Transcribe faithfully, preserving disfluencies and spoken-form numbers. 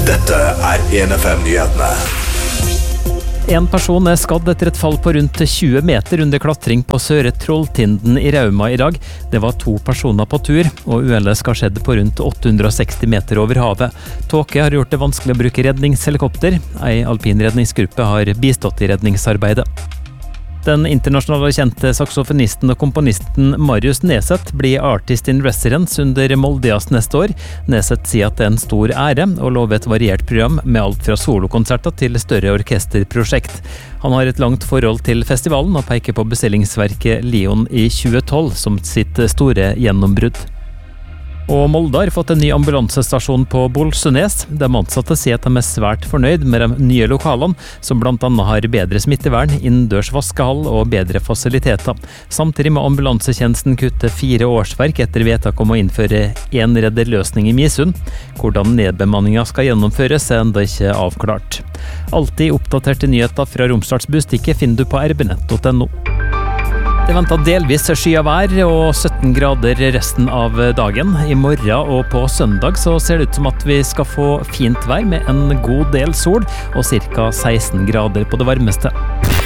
Dette er en F M-nyhetene. En person er skadd etter et fall på rundt tjue meter under klatring på Søre Trolltinden i Rauma i dag. Det var to personer på tur, og uhellet skal ha skjedd på rundt åtte hundre og seksti meter over havet. Tåke har gjort det vanskelig å bruke redningshelikopter. En alpin redningsgruppe har bistått i redningsarbeidet. Den internasjonale kjente saksofonisten og komponisten Marius Neset blir Artist in Residence under Moldejazz neste år. Neset sier at det er en stor ære, og lover et variert program med alt fra solokonserter til større orkesterprosjekt. Han har et langt forhold til festivalen og peker på bestillingsverket Leon i tjue tolv som sitt store gjennombrudd. Og Molde har fått en ny ambulansestasjon på Bolsønes. De ansatte sier at de er svært fornøyd med de nye lokalene, som blant annet har bedre smittevern, innendørs vaskehall og bedre fasiliteter. Samtidig må ambulansetjenesten kutte fire årsverk etter vedtak om å innføre en redderløsning i Misund. Hvordan nedbemanningen skal gjennomføres er enda ikke avklart. Alltid oppdaterte nyheter fra Romsdals Bustikke finner du på r b nett punktum no. Det venter delvis skyet vær og sytten grader resten av dagen. I morgen og på søndag så ser det ut som at vi skal få fint vær med en god del sol og ca seksten grader på det varmeste.